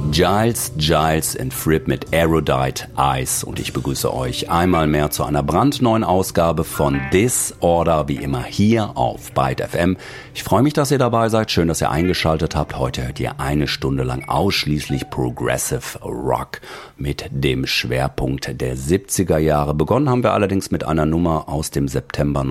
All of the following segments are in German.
Giles and Fripp mit Erudite Eyes und ich begrüße euch einmal mehr zu einer brandneuen Ausgabe von Disorder, wie immer hier auf Byte FM. Ich freue mich, dass ihr dabei seid, schön, dass ihr eingeschaltet habt. Heute hört ihr eine Stunde lang ausschließlich Progressive Rock mit dem Schwerpunkt der 70er Jahre. Begonnen haben wir allerdings mit einer Nummer aus dem September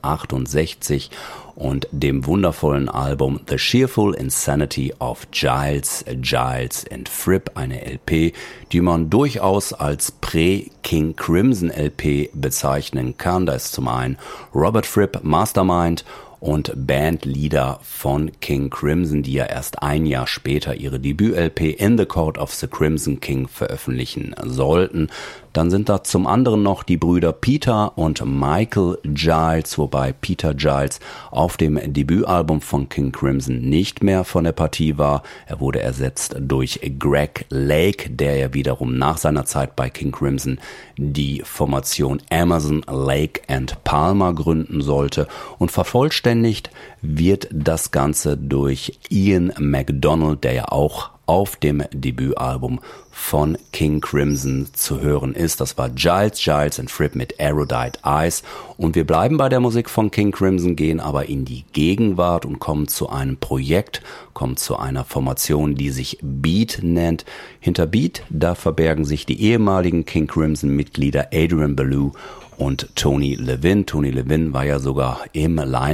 1968 und dem wundervollen Album The Cheerful Insanity of Giles and Fripp, eine LP, die man durchaus als Prä-King Crimson LP bezeichnen kann. Da ist zum einen Robert Fripp, Mastermind und Bandleader von King Crimson, die ja erst ein Jahr später ihre Debüt-LP In the Court of the Crimson King veröffentlichen sollten. Dann sind da zum anderen noch die Brüder Peter und Michael Giles, wobei Peter Giles auf dem Debütalbum von King Crimson nicht mehr von der Partie war. Er wurde ersetzt durch Greg Lake, der ja wiederum nach seiner Zeit bei King Crimson die Formation Emerson, Lake and Palmer gründen sollte. Und vervollständigt wird das Ganze durch Ian MacDonald, der ja auch auf dem Debütalbum von King Crimson zu hören ist. Das war Giles and Fripp mit Erudite Eyes. Und wir bleiben bei der Musik von King Crimson, gehen aber in die Gegenwart und kommen zu einem Projekt, kommen zu einer Formation, die sich Beat nennt. Hinter Beat, da verbergen sich die ehemaligen King Crimson Mitglieder Adrian Belew und Tony Levin. Tony Levin war ja sogar im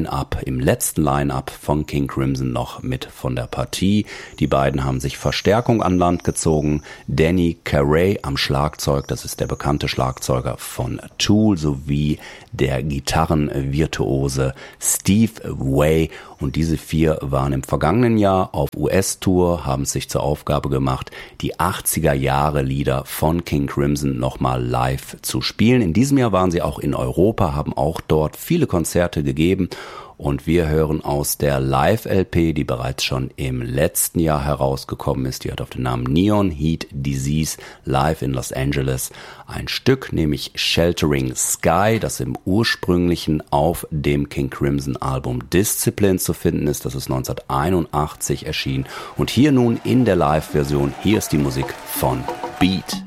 letzten Line-Up von King Crimson noch mit von der Partie. Die beiden haben sich Verstärkung an Land gezogen. Danny Carey am Schlagzeug, das ist der bekannte Schlagzeuger von Tool, sowie der Gitarrenvirtuose Steve Vai. Und diese vier waren im vergangenen Jahr auf US-Tour, haben es sich zur Aufgabe gemacht, die 80er-Jahre-Lieder von King Crimson nochmal live zu spielen. In diesem Jahr waren sie auch in Europa, haben auch dort viele Konzerte gegeben. Und wir hören aus der Live-LP, die bereits schon im letzten Jahr herausgekommen ist, die hat auf den Namen Neon Heat Disease Live in Los Angeles, ein Stück, nämlich Sheltering Sky, das im ursprünglichen auf dem King Crimson Album Discipline zu finden ist. Das ist 1981 erschienen. Und hier nun in der Live-Version, hier ist die Musik von Beat.